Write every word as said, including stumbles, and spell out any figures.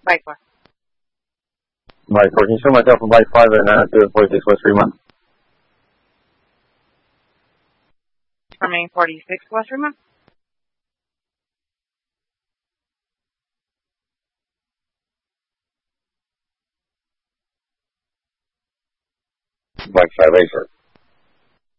Bike what? Bike four. Can you show myself on bike five and uh, two forty-six West Fremont? Coming forty-six West Fremont? Bike five eight, sir.